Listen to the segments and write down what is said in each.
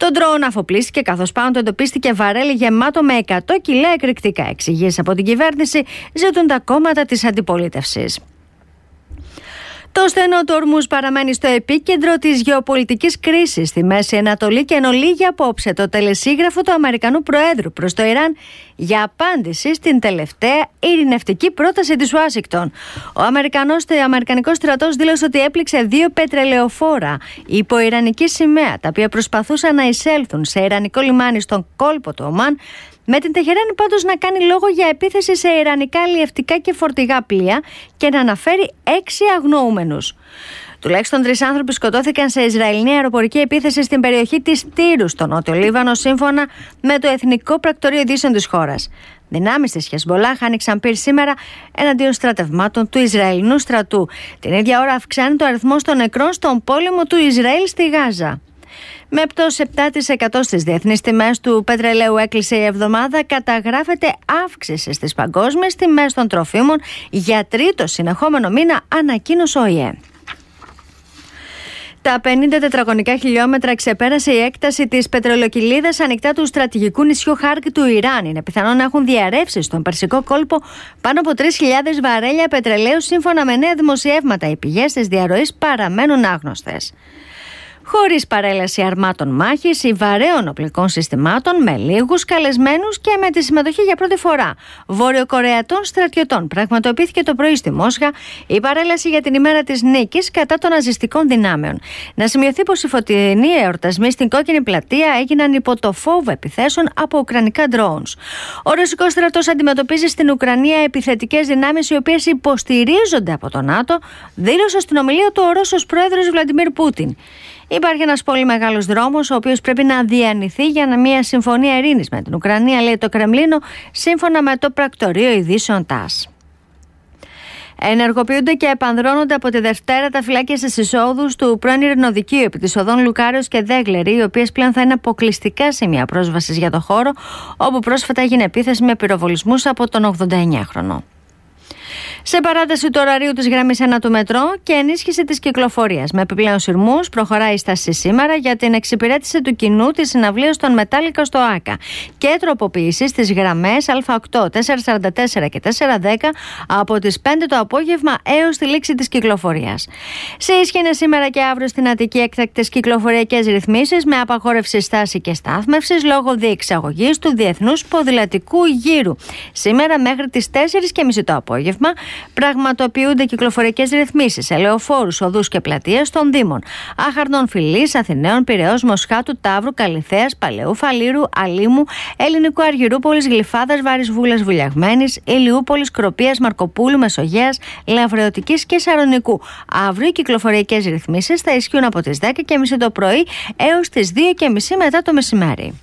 Το ντρόουν αφοπλίστηκε καθώς πάνω του εντοπίστηκε βαρέλι γεμάτο με 100 κιλά εκρηκτικά. Εξηγήσεις από την κυβέρνηση ζητούν τα κόμματα της αντιπολίτευσης. Το στενό του Ορμούζ παραμένει στο επίκεντρο της γεωπολιτικής κρίσης στη Μέση Ανατολή και εν ολίγη απόψε το τελεσίγραφο του Αμερικανού Προέδρου προς το Ιράν για απάντηση στην τελευταία ειρηνευτική πρόταση της Ουάσιγκτον. Ο Αμερικανικός στρατός δήλωσε ότι έπληξε 2 πετρελαιοφόρα υπό ιρανική σημαία, τα οποία προσπαθούσαν να εισέλθουν σε ιρανικό λιμάνι στον κόλπο του Ομάν, με την Τεχεράνη πάντως να κάνει λόγο για επίθεση σε ιρανικά αλλιευτικά και φορτηγά πλοία και να αναφέρει 6 αγνοούμενους. Τουλάχιστον 3 άνθρωποι σκοτώθηκαν σε Ισραηλινή αεροπορική επίθεση στην περιοχή της Τύρου, στο Νότιο Λίβανο, σύμφωνα με το Εθνικό Πρακτορείο Ειδήσεων της χώρας. Δυνάμεις της Χεσμολάχ άνοιξαν πυρ σήμερα εναντίον στρατευμάτων του Ισραηλινού στρατού. Την ίδια ώρα αυξάνει το αριθμό των νεκρών στον πόλεμο του Ισραήλ στη Γάζα. Με πτώση 7% στις διεθνείς τιμές του πετρελαίου έκλεισε η εβδομάδα, καταγράφεται αύξηση στις παγκόσμιες τιμές των τροφίμων για 3ο συνεχόμενο μήνα, ανακοίνωσε ο ΟΗΕ. Τα 50 τετραγωνικά χιλιόμετρα ξεπέρασε η έκταση της πετρελοκυλίδας ανοιχτά του στρατηγικού νησιού Χάρκ του Ιράν. Είναι πιθανό να έχουν διαρρεύσει στον Περσικό κόλπο πάνω από 3.000 βαρέλια πετρελαίου, σύμφωνα με νέα δημοσιεύματα. Οι πηγές της διαρροής παραμένουν άγνωστες. Χωρίς παρέλαση αρμάτων μάχης ή βαρέων οπλικών συστημάτων, με λίγους καλεσμένους και με τη συμμετοχή για πρώτη φορά Βορειοκορεατών στρατιωτών, πραγματοποιήθηκε το πρωί στη Μόσχα η παρέλαση για την ημέρα της νίκης κατά των ναζιστικών δυνάμεων. Να σημειωθεί πως οι φωτεινοί εορτασμοί στην Κόκκινη Πλατεία έγιναν υπό το φόβο επιθέσεων από ουκρανικά drones. Ο ρωσικός στρατός αντιμετωπίζει στην Ουκρανία επιθετικές δυνάμεις οι οποίες υποστηρίζονται από το ΝΑΤΟ, δήλωσε στην ομιλία του ο Ρώσος πρόεδρος Βλαντιμίρ Πούτιν. Υπάρχει ένας πολύ μεγάλος δρόμος, ο οποίος πρέπει να διανυθεί για μια συμφωνία ειρήνης με την Ουκρανία, λέει το Κρεμλίνο, σύμφωνα με το πρακτορείο ειδήσεων ΤΑΣ. Ενεργοποιούνται και επανδρώνονται από τη Δευτέρα τα φυλάκια στις εισόδους του πρώην ειρηνοδικείου επί της οδών Λουκάριος και Δέγλερη, οι οποίες πλέον θα είναι αποκλειστικά σημεία πρόσβασης για το χώρο, όπου πρόσφατα έγινε επίθεση με πυροβολισμούς από τον 89χρονο. Σε παράταση του ωραρίου της γραμμής 1 του μετρό και ενίσχυση της κυκλοφορίας με επιπλέον σειρμούς, προχωράει η στάση σήμερα για την εξυπηρέτηση του κοινού της συναυλίας των Μετάλλικα στο ΆΚΑ και τροποποίηση στις γραμμές Α8, 444 και 410 από τις 5 το απόγευμα έως τη λήξη της κυκλοφορίας. Σε ίσχυ είναι σήμερα και αύριο στην Αττική έκτακτες κυκλοφοριακές ρυθμίσεις με απαγόρευση στάση και στάθμευσης λόγω διεξαγωγής του Διεθνούς Ποδηλατικού Γύρου. Σήμερα μέχρι τις 4.30 το απόγευμα πραγματοποιούνται κυκλοφορικές ρυθμίσεις σε λεωφόρους, οδούς και πλατείες των Δήμων Αχαρνών, Φιλής, Αθηναίων, Πειραιώς, Μοσχάτου, Ταύρου, Καλιθέας, Παλαιού, Φαλήρου, Αλήμου, Ελληνικού Αργυρούπολης, Γλυφάδας, Βάρης Βούλας, Βουλιαγμένης, Ηλιούπολης, Κροπίας, Μαρκοπούλου, Μεσογείας, Λαυρωτικής και Σαρονικού. Αύριο οι κυκλοφοριακές ρυθμίσεις θα ισχύουν από τις 10.30 το πρωί έως τις 2.30 μετά το μεσημέρι.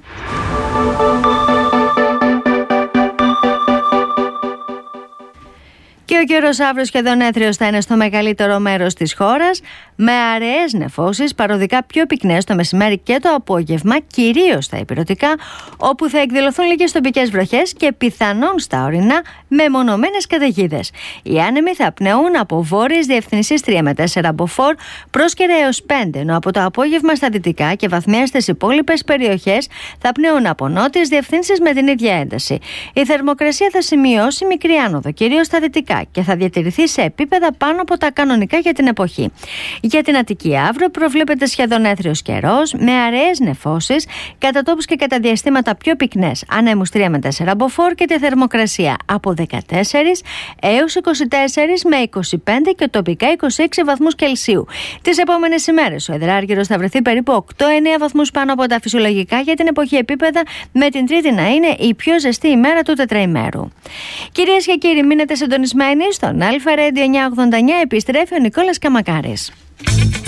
Και ο καιρός αύριο σχεδόν έθριος θα είναι στο μεγαλύτερο μέρος της χώρας, με αραιές νεφώσεις, παροδικά πιο πυκνές το μεσημέρι και το απόγευμα, κυρίως στα ηπειρωτικά, όπου θα εκδηλωθούν λίγες τοπικές βροχές και πιθανόν στα ορεινά μεμονωμένες καταιγίδες. Οι άνεμοι θα πνέουν από βόρειες διευθυνσίες 3 με 4 μποφόρ, πρόσκαιρα έως 5, ενώ από το απόγευμα στα δυτικά και βαθμία στις υπόλοιπες περιοχές θα πνέουν από νότιες διευθύνσεις με την ίδια ένταση. Η θερμοκρασία θα σημειώσει μικρή άνοδο, κυρίως στα δυτικά, και θα διατηρηθεί σε επίπεδα πάνω από τα κανονικά για την εποχή. Για την Αττική αύριο προβλέπεται σχεδόν έθριος καιρός, με αραιές νεφώσεις, κατά τόπους και κατά διαστήματα πιο πυκνές, ανέμους 3 με 4 μποφόρ και τη θερμοκρασία από 14 έως 24 με 25 και τοπικά 26 βαθμούς Κελσίου. Τις επόμενες ημέρες ο υδράργυρος θα βρεθεί περίπου 8-9 βαθμούς πάνω από τα φυσιολογικά για την εποχή επίπεδα, με την Τρίτη να είναι η πιο ζεστή ημέρα του τετραημέρου. Κυρίες και κύριοι, μείνετε συντονισμένοι στον Αλφα Radio 989, επιστρέφει ο Νικόλας Καμακάρης.